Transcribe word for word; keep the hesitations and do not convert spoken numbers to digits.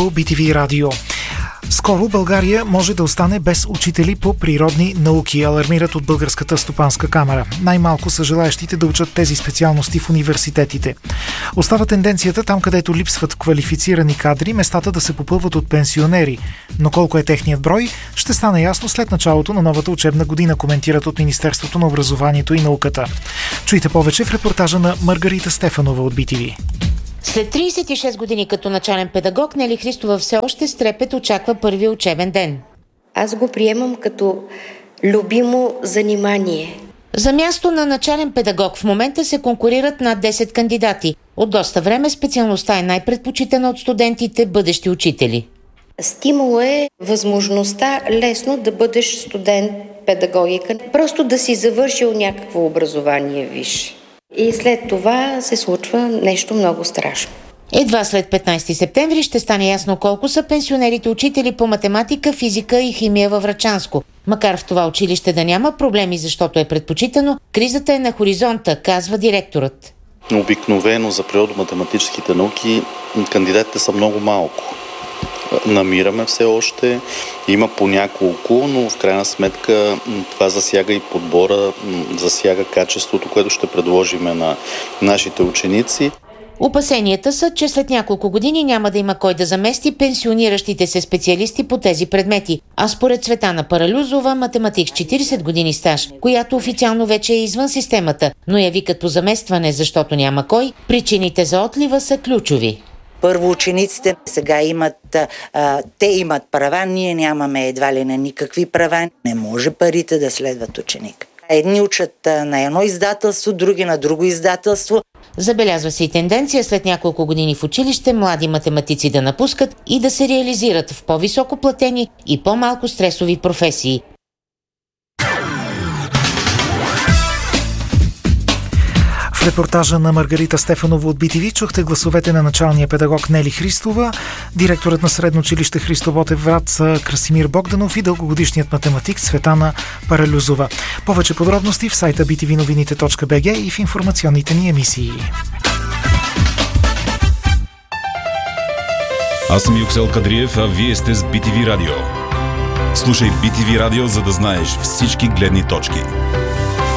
Радио, Би Ти Ви Радио. Скоро България може да остане без учители по природни науки, алармират от Българската стопанска камара. Най-малко са желаещите да учат тези специалности в университетите. Остава тенденцията там, където липсват квалифицирани кадри, местата да се попълват от пенсионери. Но колко е техният брой, ще стане ясно след началото на новата учебна година, коментират от Министерството на образованието и науката. Чуйте повече в репортажа на Маргарита Стефанова от Би Ти Ви. След тридесет и шест години като начален педагог, Нели Христова все още с трепет очаква първия учебен ден. Аз го приемам като любимо занимание. За място на начален педагог в момента се конкурират над десет кандидати. От доста време специалността е най-предпочитана от студентите, бъдещи учители. Стимул е възможността лесно да бъдеш студент педагогика, просто да си завършил някакво образование висше. И след това се случва нещо много страшно. Едва след петнайсети септември ще стане ясно колко са пенсионерите учители по математика, физика и химия във Врачанско. Макар в това училище да няма проблеми, защото е предпочитано, кризата е на хоризонта, казва директорът. Обикновено за природо-математическите науки кандидатите са много малко. Намираме все още, има по няколко, но в крайна сметка това засяга и подбора, засяга качеството, което ще предложим на нашите ученици. Опасенията са, че след няколко години няма да има кой да замести пенсиониращите се специалисти по тези предмети. А според Цветана Паралюзова, математик с четирийсет години стаж, която официално вече е извън системата, но я викат по заместване, защото няма кой, причините за отлива са ключови. Първо учениците сега имат, а, те имат права, ние нямаме едва ли на никакви права. Не може парите да следват ученика. Едни учат на едно издателство, други на друго издателство. Забелязва се и тенденция след няколко години в училище млади математици да напускат и да се реализират в по-високо платени и по-малко стресови професии. В репортажа на Маргарита Стефанова от Би Ти Ви чухте гласовете на началния педагог Нели Христова, директорът на Средно училище Христо Ботев Враца Красимир Богданов и дългогодишният математик Цветана Паралюзова. Повече подробности в сайта би ти ви новините точка би джи и в информационните ни емисии. Аз съм Юксел Кадриев, а вие сте с Би Ти Ви Радио. Слушай Би Ти Ви Радио, за да знаеш всички гледни точки.